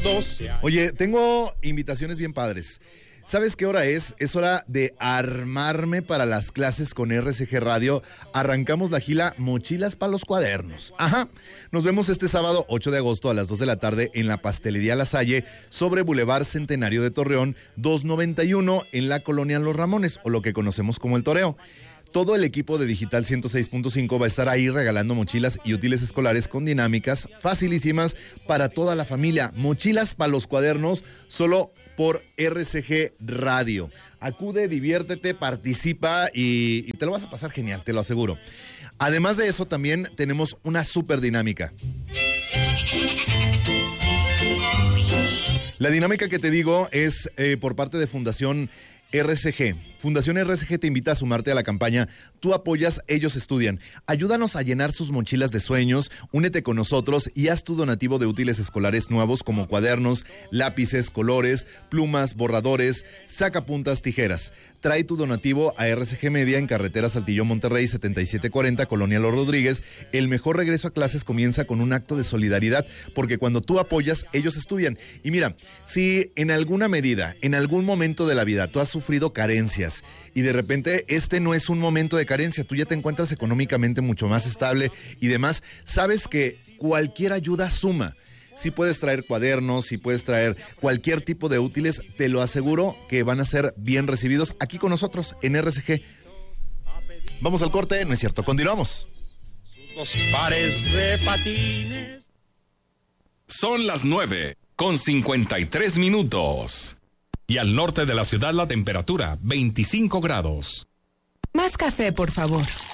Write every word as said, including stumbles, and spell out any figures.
doce años. Oye, tengo invitaciones bien padres. ¿Sabes qué hora es? Es hora de armarme para las clases con R C G Radio. Arrancamos la gira Mochilas para los Cuadernos. Ajá. Nos vemos este sábado ocho de agosto a las dos de la tarde en la Pastelería La Salle sobre Boulevard Centenario de Torreón, doscientos noventa y uno en la colonia Los Ramones, o lo que conocemos como El Toreo. Todo el equipo de Digital ciento seis punto cinco va a estar ahí regalando mochilas y útiles escolares con dinámicas facilísimas para toda la familia. Mochilas para los cuadernos, solo por R C G Radio. Acude, diviértete, participa y, y te lo vas a pasar genial, te lo aseguro. Además de eso, también tenemos una súper dinámica. La dinámica que te digo es eh, por parte de Fundación R C G. Fundación R C G te invita a sumarte a la campaña Tú apoyas, ellos estudian. Ayúdanos a llenar sus mochilas de sueños, únete con nosotros y haz tu donativo de útiles escolares nuevos como cuadernos, lápices, colores, plumas, borradores, sacapuntas, tijeras. Trae tu donativo a R C G Media en carretera Saltillo Monterrey setenta y siete cuarenta, Colonia Los Rodríguez. El mejor regreso a clases comienza con un acto de solidaridad, porque cuando tú apoyas, ellos estudian. Y mira, si en alguna medida, en algún momento de la vida, tú has sufrido carencias y de repente este no es un momento de carencia, tú ya te encuentras económicamente mucho más estable y demás, sabes que cualquier ayuda suma. Si puedes traer cuadernos, si puedes traer cualquier tipo de útiles, te lo aseguro que van a ser bien recibidos aquí con nosotros en R C G. Vamos al corte, no es cierto, continuamos. Sus dos pares de patines. Son las nueve con cincuenta y tres minutos. Y al norte de la ciudad la temperatura veinticinco grados. Más café, por favor.